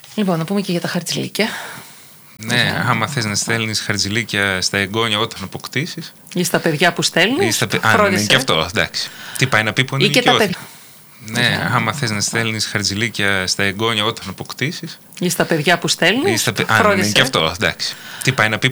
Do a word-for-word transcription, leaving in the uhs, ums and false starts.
Λοιπόν, να πούμε και για τα χαρτζηλίκια. Ναι, yeah. άμα θες να στέλνεις χαρτζηλίκια στα εγγόνια όταν αποκτήσεις. Ή στα παιδιά που στέλνεις. Στα... Α, ναι, και αυτό, εντάξει. Τι πάει να πει που είναι ή και τα παιδιά. Ναι, yeah. άμα θες να στέλνεις χαρτζηλίκια στα εγγόνια όταν αποκτήσεις. Ή στα παιδιά που στέλνεις. Στα... Α, ναι, και αυτό, εντάξει. Τι πάει να πει